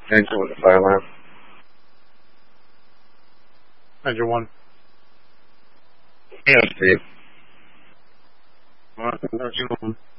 Engine with the fire alarm. Engine 1. Yeah, Steve. Engine 1.